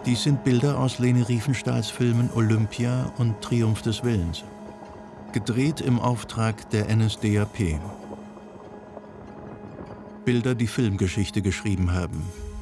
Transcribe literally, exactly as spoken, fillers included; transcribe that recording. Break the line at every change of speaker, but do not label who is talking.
Dies sind Bilder aus Lene Riefenstahls Filmen Olympia und Triumph des Willens, gedreht im Auftrag der N S D A P. Bilder, die Filmgeschichte geschrieben haben.